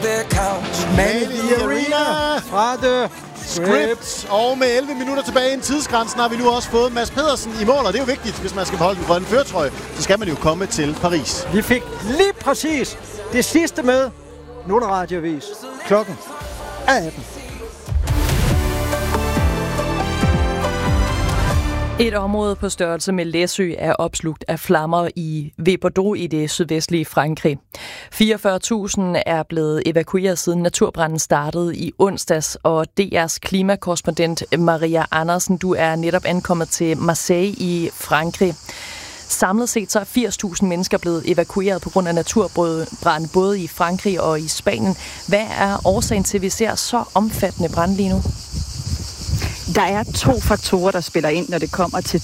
Man in the Arena fra The Script. Og med 11 minutter tilbage i en tidsgrænsen har vi nu også fået Mads Pedersen i mål, og det er jo vigtigt, hvis man skal beholde den grønne førertrøje, så skal man jo komme til Paris. Vi fik lige præcis det sidste med. Nu er der radioavis. Klokken er 18. Et område på størrelse med Læsø er opslugt af flammer ved Bordeaux i det sydvestlige Frankrig. 44.000 er blevet evakueret siden naturbranden startede i onsdags, og DR's klimakorrespondent Maria Andersen, du er netop ankommet til Marseille i Frankrig. Samlet set så er 80.000 mennesker blevet evakueret på grund af naturbrand både i Frankrig og i Spanien. Hvad er årsagen til, at vi ser så omfattende brand lige nu? Der er 2 faktorer, der spiller ind, når det kommer til